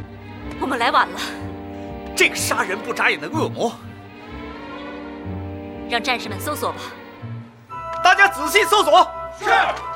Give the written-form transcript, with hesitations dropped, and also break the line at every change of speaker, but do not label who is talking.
我们来晚了。
这个杀人不眨眼的恶魔，
让战士们搜索吧。
大家仔细搜索。
是。